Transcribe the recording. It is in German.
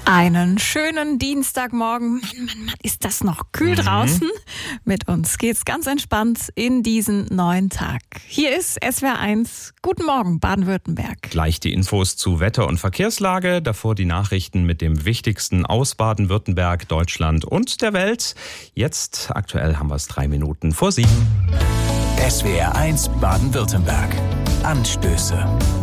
Einen schönen Dienstagmorgen. Mann, ist das noch kühl draußen? Mit uns geht's ganz entspannt in diesen neuen Tag. Hier ist SWR1. Guten Morgen, Baden-Württemberg. Gleich die Infos zu Wetter- und Verkehrslage, davor die Nachrichten mit dem Wichtigsten aus Baden-Württemberg, Deutschland und der Welt. Jetzt, aktuell haben wir es 3 Minuten vor 7. SWR1 Baden-Württemberg. Anstöße.